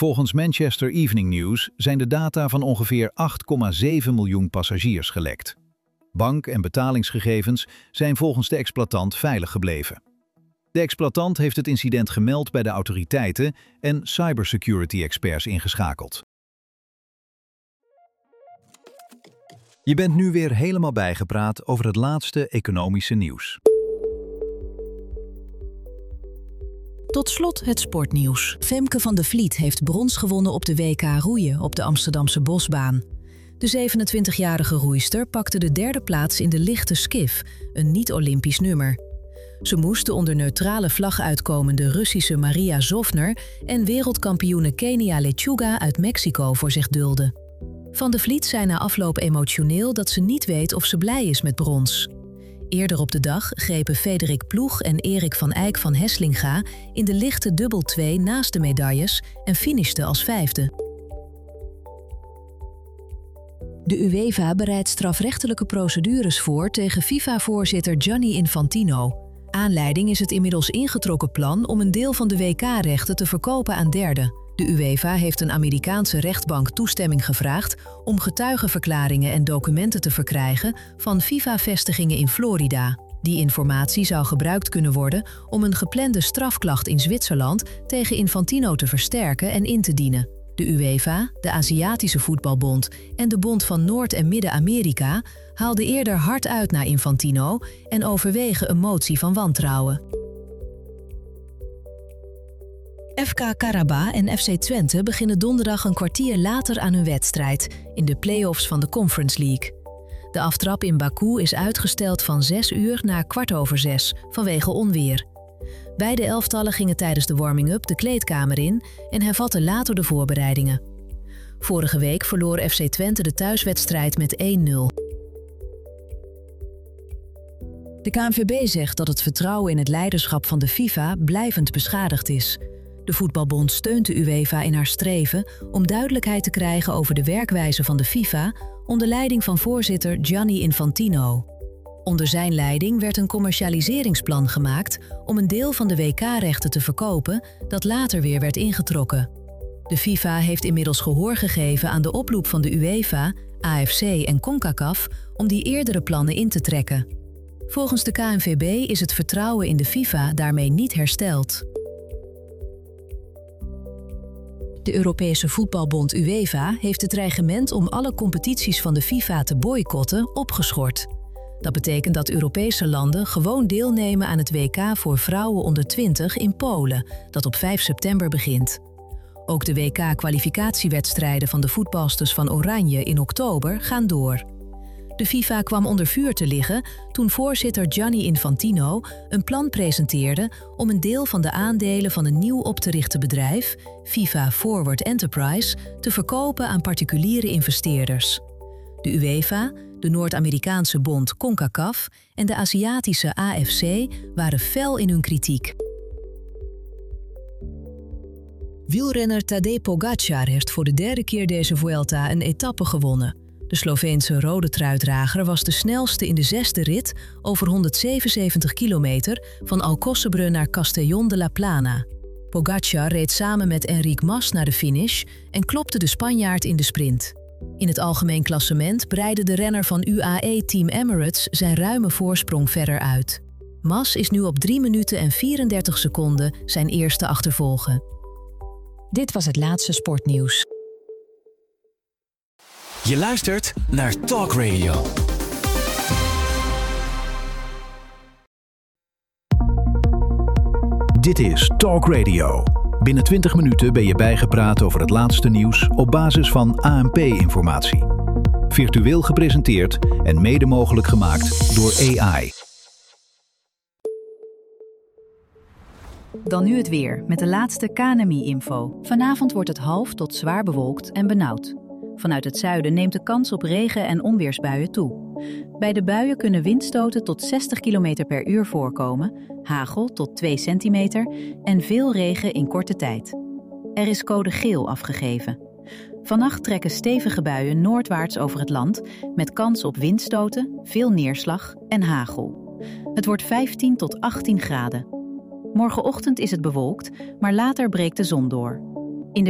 Volgens Manchester Evening News zijn de data van ongeveer 8,7 miljoen passagiers gelekt. Bank- en betalingsgegevens zijn volgens de exploitant veilig gebleven. De exploitant heeft het incident gemeld bij de autoriteiten en cybersecurity-experts ingeschakeld. Je bent nu weer helemaal bijgepraat over het laatste economische nieuws. Tot slot het sportnieuws. Femke van de Vliet heeft brons gewonnen op de WK roeien op de Amsterdamse Bosbaan. De 27-jarige roeister pakte de derde plaats in de lichte skiff, een niet-Olympisch nummer. Ze moest de onder neutrale vlag uitkomende Russische Maria Zofner en wereldkampioene Kenia Lechuga uit Mexico voor zich dulden. Van de Vliet zei na afloop emotioneel dat ze niet weet of ze blij is met brons. Eerder op de dag grepen Frederik Ploeg en Erik van Eyck van Heslinga in de lichte dubbel 2 naast de medailles en finishten als vijfde. De UEFA bereidt strafrechtelijke procedures voor tegen FIFA-voorzitter Gianni Infantino. Aanleiding is het inmiddels ingetrokken plan om een deel van de WK-rechten te verkopen aan derden. De UEFA heeft een Amerikaanse rechtbank toestemming gevraagd om getuigenverklaringen en documenten te verkrijgen van FIFA-vestigingen in Florida. Die informatie zou gebruikt kunnen worden om een geplande strafklacht in Zwitserland tegen Infantino te versterken en in te dienen. De UEFA, de Aziatische Voetbalbond en de Bond van Noord- en Midden-Amerika haalden eerder hard uit naar Infantino en overwegen een motie van wantrouwen. FK Karabach en FC Twente beginnen donderdag een kwartier later aan hun wedstrijd in de play-offs van de Conference League. De aftrap in Baku is uitgesteld van 6 uur naar 6:15 vanwege onweer. Beide elftallen gingen tijdens de warming-up de kleedkamer in en hervatten later de voorbereidingen. Vorige week verloor FC Twente de thuiswedstrijd met 1-0. De KNVB zegt dat het vertrouwen in het leiderschap van de FIFA blijvend beschadigd is. De voetbalbond steunt de UEFA in haar streven om duidelijkheid te krijgen over de werkwijze van de FIFA onder leiding van voorzitter Gianni Infantino. Onder zijn leiding werd een commercialiseringsplan gemaakt om een deel van de WK-rechten te verkopen dat later weer werd ingetrokken. De FIFA heeft inmiddels gehoor gegeven aan de oproep van de UEFA, AFC en CONCACAF om die eerdere plannen in te trekken. Volgens de KNVB is het vertrouwen in de FIFA daarmee niet hersteld. De Europese voetbalbond UEFA heeft het dreigement om alle competities van de FIFA te boycotten opgeschort. Dat betekent dat Europese landen gewoon deelnemen aan het WK voor vrouwen onder 20 in Polen, dat op 5 september begint. Ook de WK-kwalificatiewedstrijden van de voetbalsters van Oranje in oktober gaan door. De FIFA kwam onder vuur te liggen toen voorzitter Gianni Infantino een plan presenteerde om een deel van de aandelen van een nieuw op te richten bedrijf, FIFA Forward Enterprise, te verkopen aan particuliere investeerders. De UEFA, de Noord-Amerikaanse bond CONCACAF en de Aziatische AFC waren fel in hun kritiek. Wielrenner Tadej Pogačar heeft voor de derde keer deze Vuelta een etappe gewonnen. De Sloveense rode truitdrager was de snelste in de 6e rit over 177 kilometer van Alcocebrun naar Castellón de la Plana. Pogačar reed samen met Enric Mas naar de finish en klopte de Spanjaard in de sprint. In het algemeen klassement breidde de renner van UAE Team Emirates zijn ruime voorsprong verder uit. Mas is nu op 3 minuten en 34 seconden zijn eerste achtervolger. Dit was het laatste sportnieuws. Je luistert naar Talk Radio. Dit is Talk Radio. Binnen 20 minuten ben je bijgepraat over het laatste nieuws op basis van ANP-informatie. Virtueel gepresenteerd en mede mogelijk gemaakt door AI. Dan nu het weer met de laatste KNMI-info. Vanavond wordt het half tot zwaar bewolkt en benauwd. Vanuit het zuiden neemt de kans op regen- en onweersbuien toe. Bij de buien kunnen windstoten tot 60 km per uur voorkomen, hagel tot 2 centimeter en veel regen in korte tijd. Er is code geel afgegeven. Vannacht trekken stevige buien noordwaarts over het land met kans op windstoten, veel neerslag en hagel. Het wordt 15 tot 18 graden. Morgenochtend is het bewolkt, maar later breekt de zon door.